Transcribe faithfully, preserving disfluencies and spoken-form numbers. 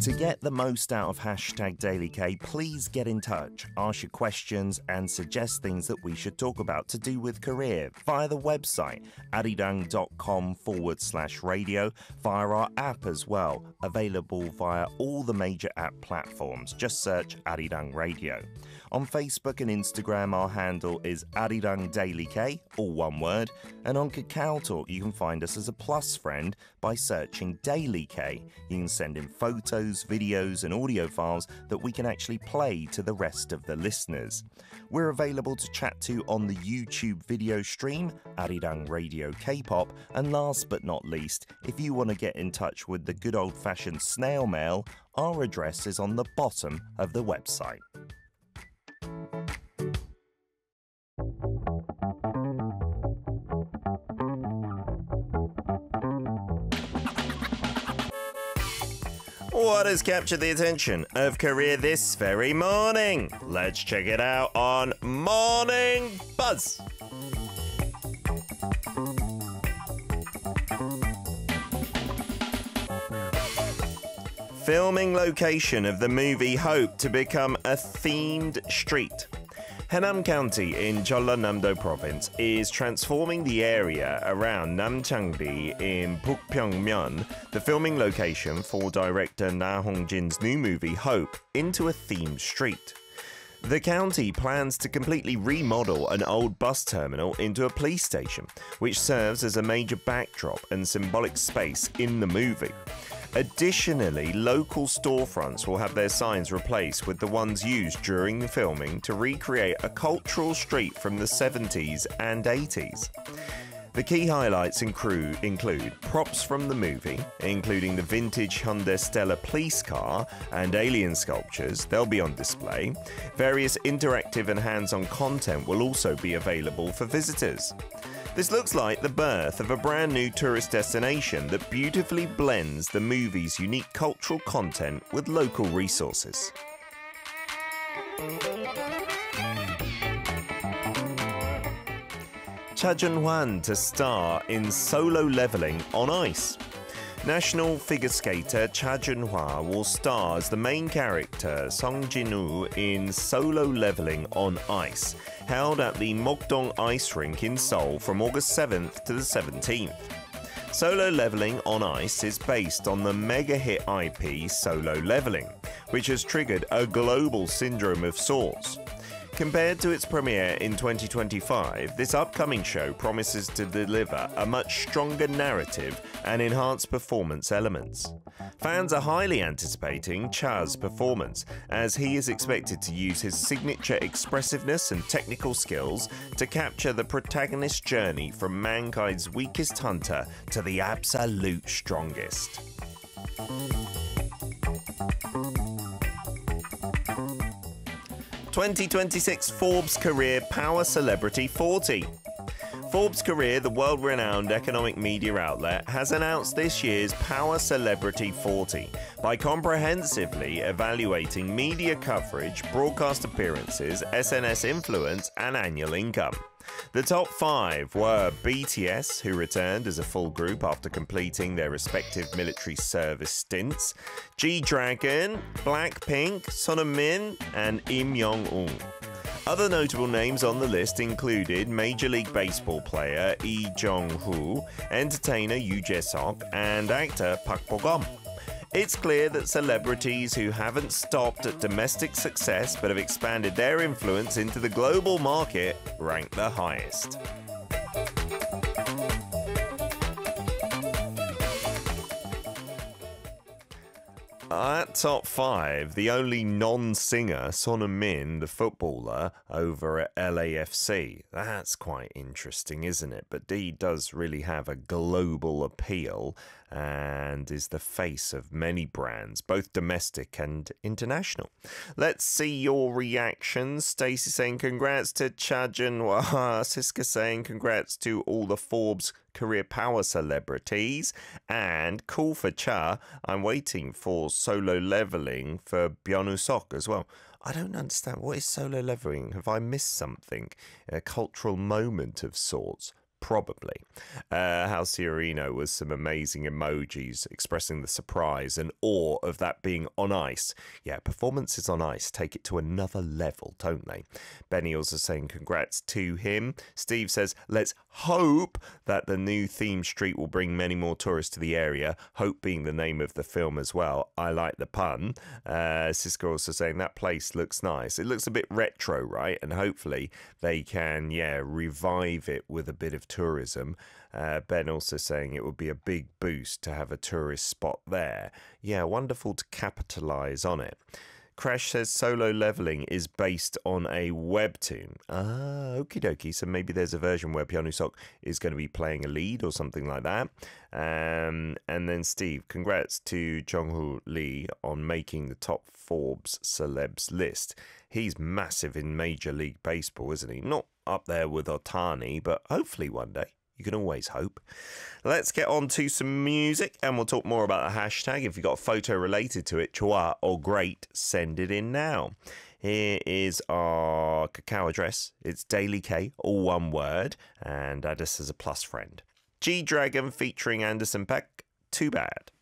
To get the most out of hashtag Daily K, please get in touch, ask your questions and suggest things that we should talk about to do with career via the website arirang.com forward slash radio, via our app as well, available via all the major app platforms. Just search Arirang Radio. On Facebook and Instagram, our handle is Arirang Daily K, all one word, and on Kakao Talk you can find us as a plus friend by searching Daily K. You can send in photos, videos and audio files that we can actually play to the rest of the listeners. We're available to chat to on the YouTube video stream, Arirang Radio K-pop, and last but not least, if you want to get in touch with the good old-fashioned snail mail, our address is on the bottom of the website. What has captured the attention of Korea this very morning? Let's check it out on Morning Buzz. Filming location of the movie Hope to become a themed street. Haenam County in Jeollanam-do Province is transforming the area around Namchangri in Bukpyeongmyeon, the filming location for director Na Hong-jin's new movie Hope, into a themed street. The county plans to completely remodel an old bus terminal into a police station, which serves as a major backdrop and symbolic space in the movie. Additionally, local storefronts will have their signs replaced with the ones used during the filming to recreate a cultural street from the seventies and eighties. The key highlights include, include props from the movie, including the vintage Hyundai Stella police car and alien sculptures. They'll be on display. Various interactive and hands-on content will also be available for visitors. This looks like the birth of a brand new tourist destination that beautifully blends the movie's unique cultural content with local resources. Cha Jun-hwan to star in Solo Leveling on Ice. National figure skater Cha Jun-hwa will star as the main character Song Jin-woo in Solo Leveling on Ice, held at the Mokdong Ice Rink in Seoul from August seventh to the seventeenth. Solo Leveling on Ice is based on the mega hit I P Solo Leveling, which has triggered a global syndrome of sorts. Compared to its premiere in twenty twenty-five, this upcoming show promises to deliver a much stronger narrative and enhanced performance elements. Fans are highly anticipating Cha's performance, as he is expected to use his signature expressiveness and technical skills to capture the protagonist's journey from mankind's weakest hunter to the absolute strongest. twenty twenty-six Forbes Career Power Celebrity forty. Forbes Career, the world-renowned economic media outlet, has announced this year's Power Celebrity forty by comprehensively evaluating media coverage, broadcast appearances, S N S influence, and annual income. The top five were B T S, who returned as a full group after completing their respective military service stints, G-Dragon, Blackpink, Sonmin, and Im Young-un. Other notable names on the list included Major League Baseball player Lee Jong-hoo, entertainer Yoo Jae-seok, and actor Park Bo-gum. It's clear that celebrities who haven't stopped at domestic success but have expanded their influence into the global market rank the highest. At top five, the only non-singer, Son Heung-min, the footballer, over at L A F C. That's quite interesting, isn't it? But he does really have a global appeal and is the face of many brands, both domestic and international. Let's see your reactions. Stacey saying congrats to Cha Jun-hwa. Siska saying congrats to all the Forbes Career Power celebrities. And cool for Cha. I'm waiting for Solo Leveling for Byung-seok as well. I don't understand. What is Solo Leveling? Have I missed something? A cultural moment of sorts. probably. Uh, Halciorino was some amazing emojis expressing the surprise and awe of that being on ice. Yeah, performances on ice take it to another level, don't they? Benny also saying congrats to him. Steve says, let's hope that the new theme street will bring many more tourists to the area. Hope being the name of the film as well. I like the pun. Uh, Siska also saying that place looks nice. It looks a bit retro, right? And hopefully they can, yeah, revive it with a bit of tourism. Uh, Ben also saying it would be a big boost to have a tourist spot there. Yeah, wonderful to capitalise on it. Crash says Solo Leveling is based on a webtoon. Ah, okie dokie. So maybe there's a version where Pyeonwoo-seok is going to be playing a lead or something like that. Um, and then Steve, congrats to Jong-hoo Lee on making the top Forbes celebs list. He's massive in Major League Baseball, isn't he? Not up there with Otani, but hopefully one day. You can always hope. Let's get on to some music and we'll talk more about the hashtag. If you've got a photo related to it, chua or great, send it in now. Here is our Kakao address. It's Daily K, all one word, and add us as a plus friend. G-Dragon featuring Anderson .Paak, Too Bad.